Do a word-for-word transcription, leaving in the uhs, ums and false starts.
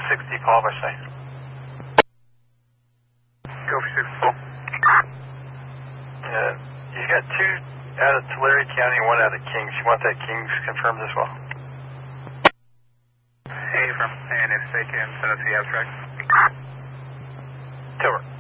sixty, Paul, by say. Go for six, Paul. Uh, you got two out of Tulare County and one out of Kings. You want that Kings confirmed as well? Hey, from, and if they can send us the abstract. Tilbert.